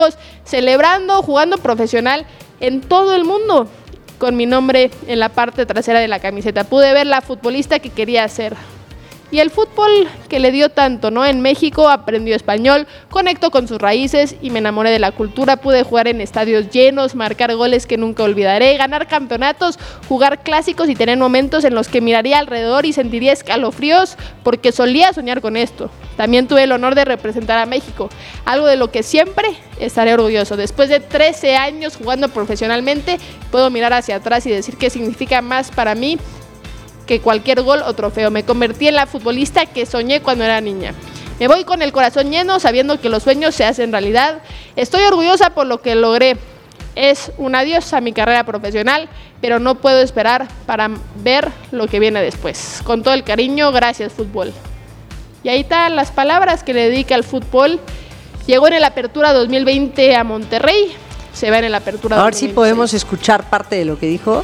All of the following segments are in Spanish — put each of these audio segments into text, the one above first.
celebrando, jugando profesional en todo el mundo, con mi nombre en la parte trasera de la camiseta. Pude ver la futbolista que quería ser. Y el fútbol que le dio tanto, ¿no? En México aprendió español, conectó con sus raíces y me enamoré de la cultura. Pude jugar en estadios llenos, marcar goles que nunca olvidaré, ganar campeonatos, jugar clásicos y tener momentos en los que miraría alrededor y sentiría escalofríos porque solía soñar con esto. También tuve el honor de representar a México, algo de lo que siempre estaré orgulloso. Después de 13 años jugando profesionalmente, puedo mirar hacia atrás y decir que significa más para mí que cualquier gol o trofeo. Me convertí en la futbolista que soñé cuando era niña. Me voy con el corazón lleno, sabiendo que los sueños se hacen realidad. Estoy orgullosa por lo que logré. Es un adiós a mi carrera profesional, pero no puedo esperar para ver lo que viene después. Con todo el cariño, gracias fútbol. Y ahí están las palabras que le dedica al fútbol. Llegó en el Apertura 2020 a Monterrey, se va en el Apertura 2026. A ver si podemos escuchar parte de lo que dijo.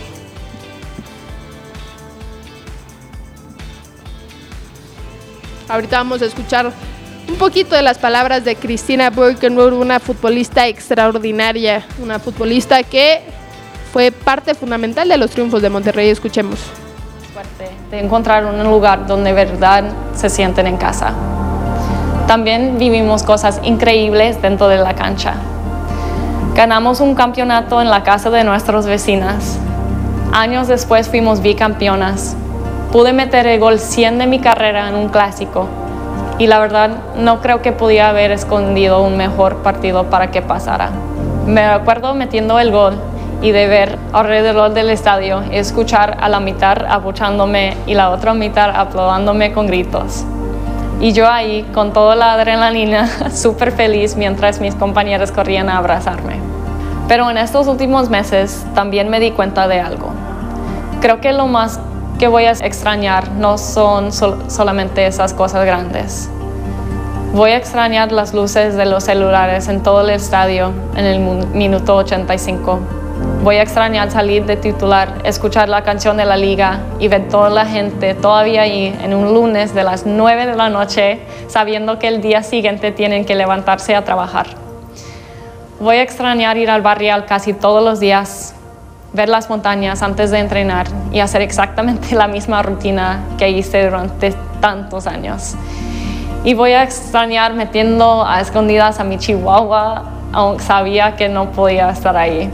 Ahorita vamos a escuchar un poquito de las palabras de Cristina Birkenrode, una futbolista extraordinaria, una futbolista que fue parte fundamental de los triunfos de Monterrey. Escuchemos. Suerte de encontrar un lugar donde de verdad se sienten en casa. También vivimos cosas increíbles dentro de la cancha. Ganamos un campeonato en la casa de nuestras vecinas. Años después fuimos bicampeonas. Pude meter el gol 100 de mi carrera en un clásico y la verdad no creo que podía haber escondido un mejor partido para que pasara. Me acuerdo metiendo el gol y de ver alrededor del estadio y escuchar a la mitad abuchándome y la otra mitad aplaudiéndome con gritos. Y yo ahí con toda la adrenalina súper feliz mientras mis compañeros corrían a abrazarme. Pero en estos últimos meses también me di cuenta de algo. Creo que lo más que voy a extrañar no son solamente esas cosas grandes. Voy a extrañar las luces de los celulares en todo el estadio en el minuto 85. Voy a extrañar salir de titular, escuchar la canción de la liga y ver toda la gente todavía ahí en un lunes de las 9 de la noche, sabiendo que el día siguiente tienen que levantarse a trabajar. Voy a extrañar ir al barrial casi todos los días, ver las montañas antes de entrenar y hacer exactamente la misma rutina que hice durante tantos años. Y voy a extrañar metiendo a escondidas a mi chihuahua, aunque sabía que no podía estar ahí.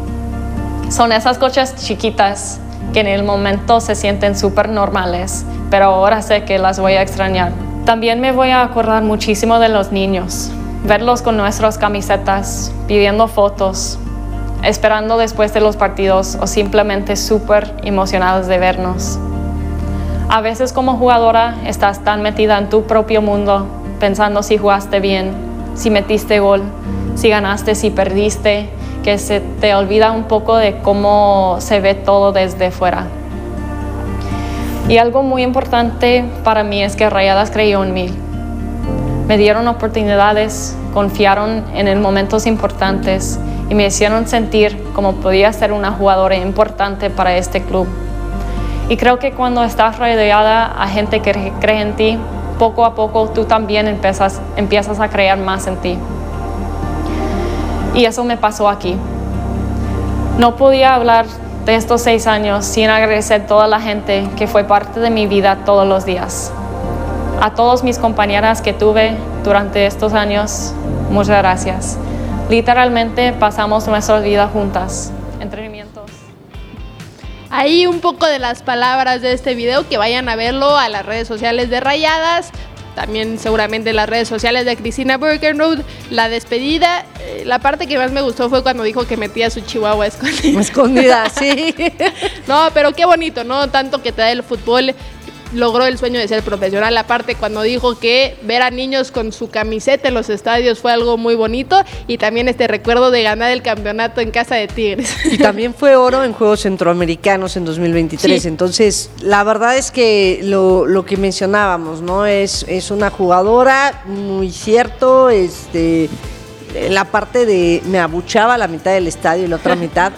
Son esas cosas chiquitas que en el momento se sienten súper normales, pero ahora sé que las voy a extrañar. También me voy a acordar muchísimo de los niños, verlos con nuestras camisetas, pidiendo fotos, esperando después de los partidos o simplemente súper emocionados de vernos. A veces como jugadora estás tan metida en tu propio mundo, pensando si jugaste bien, si metiste gol, si ganaste, si perdiste, que se te olvida un poco de cómo se ve todo desde fuera. Y algo muy importante para mí es que Rayadas creyó en mí. Me dieron oportunidades, confiaron en momentos importantes y me hicieron sentir como podía ser una jugadora importante para este club. Y creo que cuando estás rodeada a gente que cree en ti, poco a poco tú también empiezas a creer más en ti. Y eso me pasó aquí. No podía hablar de estos 6 años sin agradecer a toda la gente que fue parte de mi vida todos los días. A todas mis compañeras que tuve durante estos años, muchas gracias. Literalmente pasamos nuestra vida juntas. Entrenamientos. Ahí un poco de las palabras de este video, que vayan a verlo a las redes sociales de Rayadas, también seguramente las redes sociales de Cristina Birkenrode. La despedida, la parte que más me gustó fue cuando dijo que metía a su chihuahua escondida. Escondida, sí. No, pero qué bonito, ¿no? Tanto que te da el fútbol. Logró el sueño de ser profesional. Aparte, cuando dijo que ver a niños con su camiseta en los estadios fue algo muy bonito, y también este recuerdo de ganar el campeonato en casa de Tigres. Y también fue oro en Juegos Centroamericanos en 2023. Sí. Entonces, la verdad es que lo que mencionábamos, ¿no? Es una jugadora, muy cierto, la parte de me abuchaba la mitad del estadio y la otra mitad.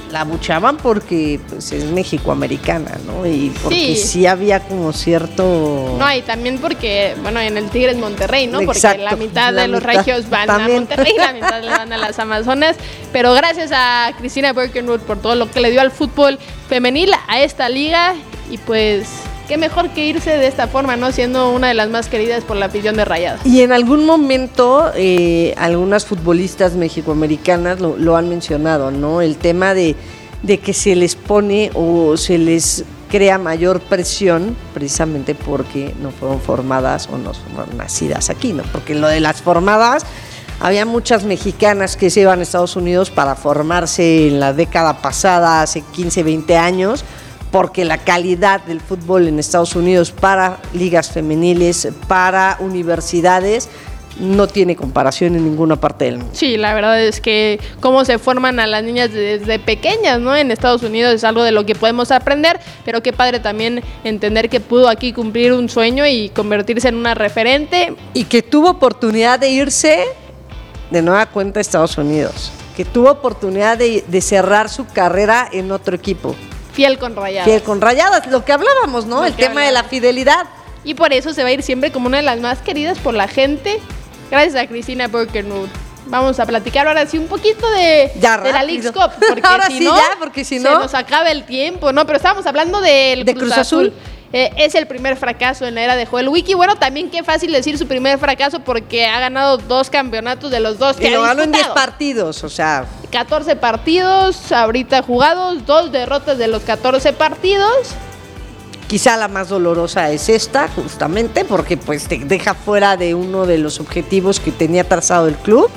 la abuchaban porque pues es mexicoamericana, ¿no? Y porque sí había como cierto... No, y también porque, bueno, en el Tigres Monterrey, ¿no? Exacto, porque la mitad de los regios van a Monterrey, la mitad le van a las Amazonas. Pero gracias a Cristina Birkenroth por todo lo que le dio al fútbol femenil, a esta liga, y pues... qué mejor que irse de esta forma, ¿no? Siendo una de las más queridas por la afición de Rayadas. Y en algún momento, algunas futbolistas mexicoamericanas lo han mencionado, ¿no? El tema de que se les pone o se les crea mayor presión, precisamente porque no fueron formadas o no fueron nacidas aquí, ¿no? Porque lo de las formadas, había muchas mexicanas que se iban a Estados Unidos para formarse en la década pasada, hace 15, 20 años, porque la calidad del fútbol en Estados Unidos para ligas femeniles, para universidades, no tiene comparación en ninguna parte del mundo. Sí, la verdad es que cómo se forman a las niñas desde pequeñas, ¿no? En Estados Unidos es algo de lo que podemos aprender, pero qué padre también entender que pudo aquí cumplir un sueño y convertirse en una referente. Y que tuvo oportunidad de irse de nueva cuenta a Estados Unidos, que tuvo oportunidad de cerrar su carrera en otro equipo. Fiel con Rayadas. Fiel con Rayadas, lo que hablábamos, ¿no? El tema de la fidelidad. Y por eso se va a ir siempre como una de las más queridas por la gente, gracias a Cristina Birkenroth. Vamos a platicar ahora sí un poquito de la Leagues Cup, porque ahora si sí, no, ya, porque si no se nos acaba el tiempo, ¿no? Pero estábamos hablando del de Cruz Azul. Es el primer fracaso en la era de Joel Wiki. Bueno, también qué fácil decir su primer fracaso porque ha ganado 2 campeonatos de los 2 que y lo ha ganó en disputado. 10 partidos, o sea... 14 partidos ahorita jugados, 2 derrotas de los 14 partidos. Quizá la más dolorosa es esta, justamente, porque pues te deja fuera de uno de los objetivos que tenía trazado el club.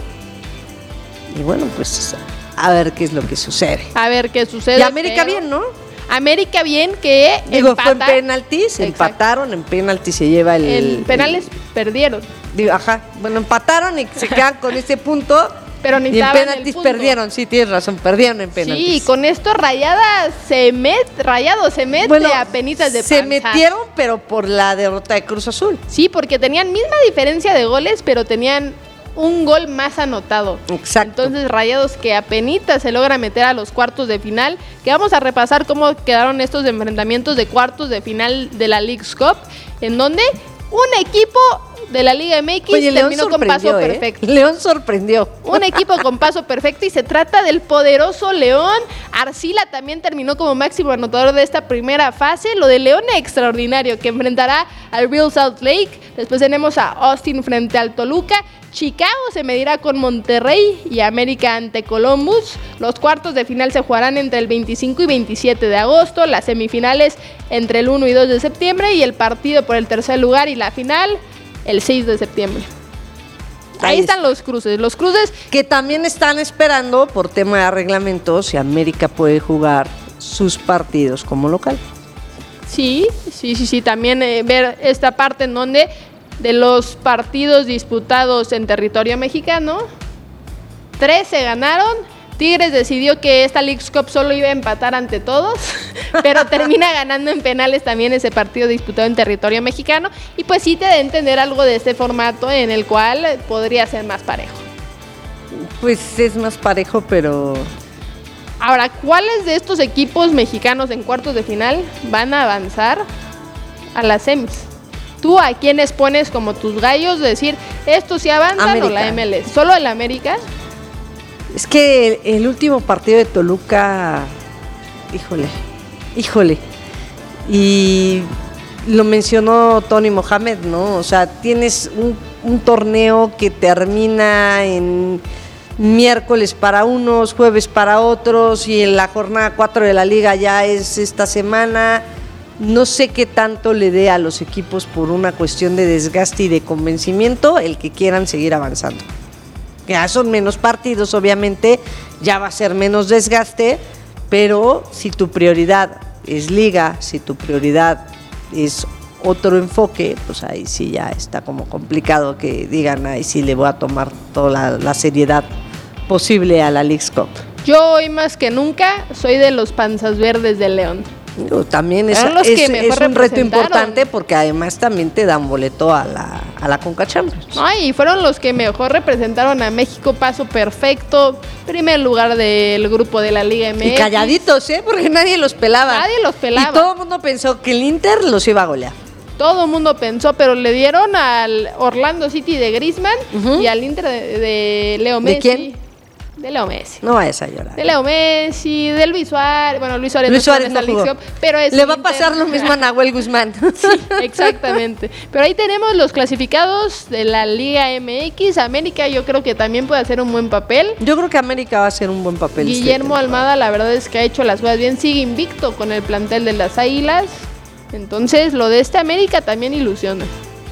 Y bueno, pues a ver qué es lo que sucede. A ver qué sucede. Y América bien, ¿no? América bien, que empata. Fue en penaltis, empataron, en penaltis se lleva el... En penales perdieron. Bueno, empataron y se quedan con ese punto. Pero ni y en penaltis perdieron, sí, tienes razón, perdieron en penaltis. Sí, con esto Rayado se mete bueno, a penitas de se metieron, pero por la derrota de Cruz Azul. Sí, porque tenían misma diferencia de goles, pero tenían un gol más anotado. Exacto. Entonces Rayados que apenitas se logra meter a los cuartos de final, que vamos a repasar cómo quedaron estos enfrentamientos de cuartos de final de la Leagues Cup, en donde un equipo de la Liga MX terminó con paso perfecto. León sorprendió. Un equipo con paso perfecto y se trata del poderoso León. Arcila también terminó como máximo anotador de esta primera fase. Lo de León extraordinario, que enfrentará al Real Salt Lake. Después tenemos a Austin frente al Toluca. Chicago se medirá con Monterrey y América ante Columbus. Los cuartos de final se jugarán entre el 25 y 27 de agosto. Las semifinales entre el 1 y 2 de septiembre. Y el partido por el tercer lugar y la final el 6 de septiembre. Ahí están los cruces. Los cruces que también están esperando por tema de reglamentos si América puede jugar sus partidos como local. Sí. También ver esta parte en donde de los partidos disputados en territorio mexicano, 3 se ganaron. Tigres decidió que esta Leagues Cup solo iba a empatar ante todos, pero termina ganando en penales también ese partido disputado en territorio mexicano. Y pues sí te da a entender algo de este formato en el cual podría ser más parejo. Pues es más parejo, pero... Ahora, ¿cuáles de estos equipos mexicanos en cuartos de final van a avanzar a las semis? ¿Tú a quiénes pones como tus gallos de decir, estos sí avanzan América. O la MLS? ¿Solo el América? Es que el último partido de Toluca, híjole, y lo mencionó Tony Mohamed, ¿no? O sea, tienes un torneo que termina en miércoles para unos, jueves para otros, y en la jornada 4 de la liga ya es esta semana. No sé qué tanto le dé a los equipos por una cuestión de desgaste y de convencimiento el que quieran seguir avanzando. Ya son menos partidos, obviamente, ya va a ser menos desgaste, pero si tu prioridad es liga, si tu prioridad es otro enfoque, pues ahí sí ya está como complicado que digan, ahí sí le voy a tomar toda la seriedad posible a la Leagues Cup. Yo hoy más que nunca soy de los panzas verdes de León. También es Eran los que mejor un reto representaron. importante porque además también te dan boleto a la Conca Champions. No, y fueron los que mejor representaron a México, paso perfecto, primer lugar del grupo de la Liga MX. Y calladitos, porque nadie los pelaba. Nadie los pelaba. Y todo el mundo pensó que el Inter los iba a golear. Todo el mundo pensó, pero le dieron al Orlando City de Griezmann y al Inter de Leo Messi. ¿De quién? De Leo Messi. No vayas a llorar. De Leo Messi, de Luis Suárez. Bueno, Luis Suárez Luis Suárez no no jugó. pero es Le va a Inter. pasar lo mismo a Nahuel Guzmán. Sí, exactamente. Pero ahí tenemos los clasificados de la Liga MX. América yo creo que también puede hacer un buen papel. Yo creo que América va a hacer un buen papel. Guillermo Almada, la verdad es que ha hecho las cosas bien. Sigue invicto con el plantel de las Águilas. Entonces, lo de este América también ilusiona.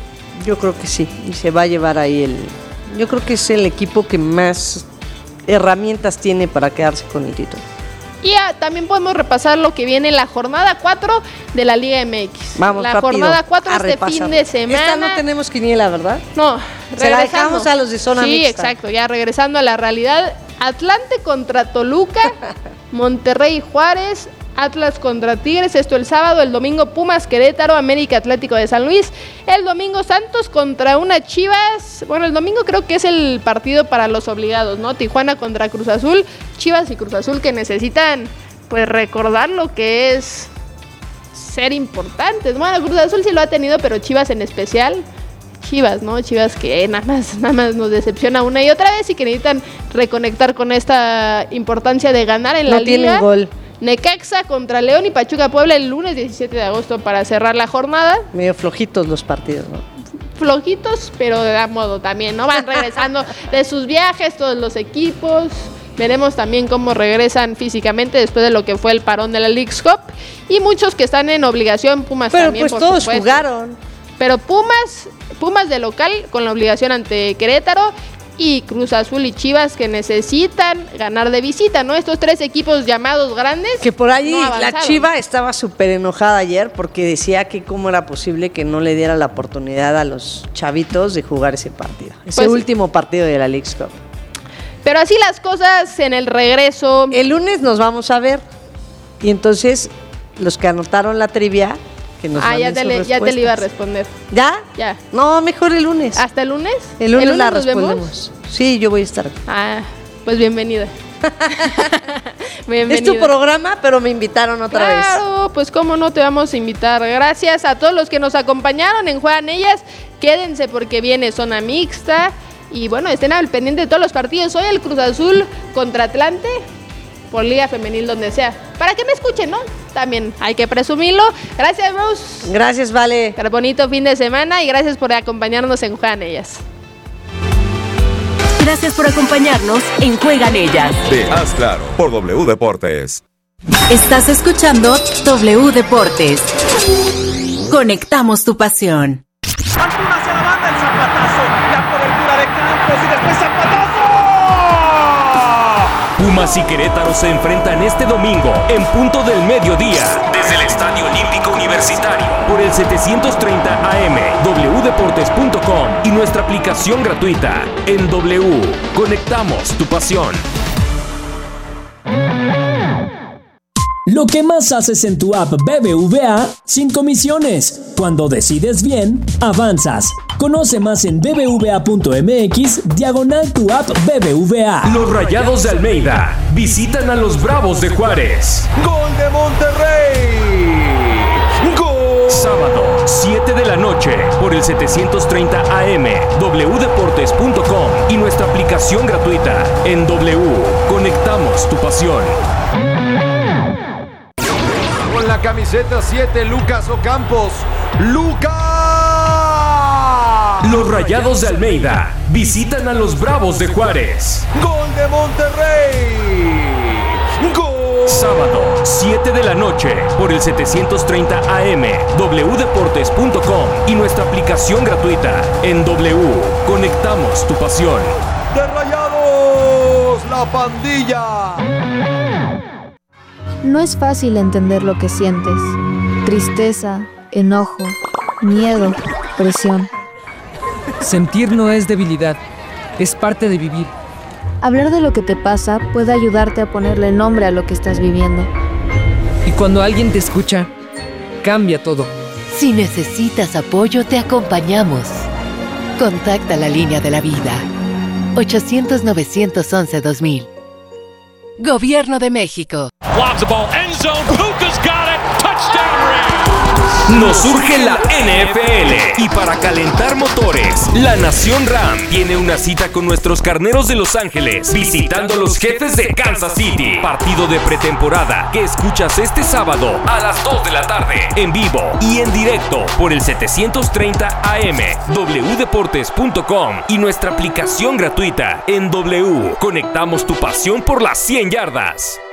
Yo creo que sí. Y se va a llevar ahí yo creo que es el equipo que más herramientas tiene para quedarse con el título. Y también podemos repasar lo que viene en la jornada 4 de la Liga MX. Vamos, la rápido, jornada 4 a este repasar. fin de semana. Esta no tenemos quiniela, ¿verdad? No, Se la regresando. dejamos a los de zona Sí, mixta. exacto, ya regresando a la realidad. Atlante contra Toluca, Monterrey y Juárez, Atlas contra Tigres, esto el sábado, el domingo Pumas, Querétaro, América Atlético de San Luis, el domingo Santos contra una Chivas, bueno, el domingo creo que es el partido para los obligados, ¿no? Tijuana contra Cruz Azul, Chivas y Cruz Azul que necesitan, pues, recordar lo que es ser importantes. Bueno, Cruz Azul sí lo ha tenido, pero Chivas en especial. Chivas, ¿no? Chivas que nada más nos decepciona una y otra vez y que necesitan reconectar con esta importancia de ganar en la No liga. tienen gol. Necaxa contra León y Pachuca Puebla el lunes 17 de agosto para cerrar la jornada. Medio flojitos los partidos, ¿no? Flojitos, pero de modo también, ¿no? Van regresando de sus viajes todos los equipos. Veremos también cómo regresan físicamente después de lo que fue el parón de la Leagues Cup. Y muchos que están en obligación, Pumas Pero también, pues por todos supuesto. jugaron. Pero Pumas de local con la obligación ante Querétaro y Cruz Azul y Chivas que necesitan ganar de visita, ¿no? Estos tres equipos llamados grandes. Que por ahí no la avanzaron. Chiva estaba súper enojada ayer porque decía que cómo era posible que no le diera la oportunidad a los chavitos de jugar ese partido. Ese Pues, último partido de la Leagues Cup. Pero así las cosas en el regreso. El lunes nos vamos a ver. Y entonces, los que anotaron la trivia, que nos ya manden sus te le iba a respuestas. responder. ¿Ya? Ya. No, mejor el lunes. ¿Hasta el lunes? El lunes la nos vemos? respondemos. Sí, yo voy a estar. Pues bienvenida. Es tu programa, pero me invitaron otra vez. Claro, pues cómo no te vamos a invitar. Gracias a todos los que nos acompañaron en Juegan Ellas. Quédense porque viene zona mixta. Y bueno, estén al pendiente de todos los partidos. Hoy el Cruz Azul contra Atlante por Liga Femenil, donde sea. Para que me escuchen, ¿no? También hay que presumirlo. Gracias, Rose. Gracias, Vale. Bonito fin de semana y gracias por acompañarnos en Juegan Ellas. Gracias por acompañarnos en Juegan Ellas. De Haz Claro por W Deportes. Estás escuchando W Deportes. Conectamos tu pasión. Antuna hacia la banda, el zapatazo, la cobertura de Campos y después zapatazo. Pumas y Querétaro se enfrentan este domingo en punto del mediodía desde el Estadio Olímpico Universitario por el 730 AM, wdeportes.com y nuestra aplicación gratuita. En W, conectamos tu pasión. Lo que más haces en tu app BBVA sin comisiones. Cuando decides bien, avanzas. Conoce más en bbva.mx/tu app BBVA. Los Rayados de Almeida visitan a los Bravos de Juárez. Gol de Monterrey. Gol. Sábado, 7 de la noche, por el 730 AM, wdeportes.com y nuestra aplicación gratuita. En W, conectamos tu pasión. Con la camiseta 7, Lucas Ocampos. ¡Lucas! Los Rayados de Almeida visitan a los Bravos de Juárez. Gol de Monterrey. Gol. Sábado, 7 de la noche, por el 730 AM, wdeportes.com y nuestra aplicación gratuita. En W, conectamos tu pasión. De Rayados, la pandilla. No es fácil entender lo que sientes. Tristeza, enojo, miedo, presión. Sentir no es debilidad, es parte de vivir. Hablar de lo que te pasa puede ayudarte a ponerle nombre a lo que estás viviendo. Y Cuando alguien te escucha, cambia todo. Si necesitas apoyo, te acompañamos. Contacta la línea de la vida. 800-911-2000. Gobierno de México. Nos surge la NFL y para calentar motores, la Nación Ram tiene una cita con nuestros carneros de Los Ángeles visitando a los Jefes de Kansas City. Partido de pretemporada que escuchas este sábado a las 2 de la tarde en vivo y en directo por el 730 AM, wdeportes.com y nuestra aplicación gratuita en W. Conectamos tu pasión por las 100 yardas.